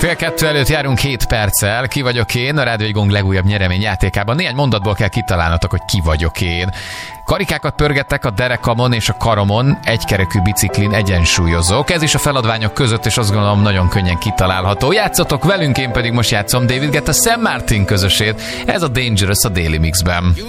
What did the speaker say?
Fél kettő előtt járunk 7 perccel. Ki vagyok én? A Rádió Gong legújabb nyeremény játékában. Néhány mondatból kell kitalálnatok, hogy ki vagyok én. Karikákat pörgettek a derekamon és a karomon, egykerekű biciklin egyensúlyozók. Ez is a feladványok között, és azt gondolom nagyon könnyen kitalálható. Játszatok velünk, én pedig most játszom David Guetta Sam Martin közösét. Ez a Dangerous a Daily Mixben.